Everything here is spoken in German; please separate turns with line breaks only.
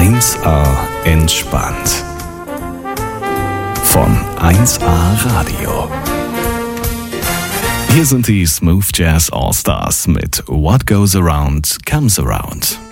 1A entspannt. Von 1A Radio. Hier sind die Smooth Jazz All Stars mit What Goes Around Comes Around.